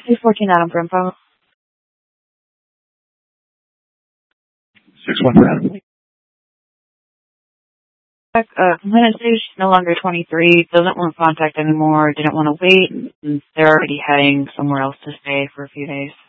314 Adam for info. 6-1 for Adam. Complainant says she's no longer 23, doesn't want contact anymore, didn't want to wait, and they're already heading somewhere else to stay for a few days.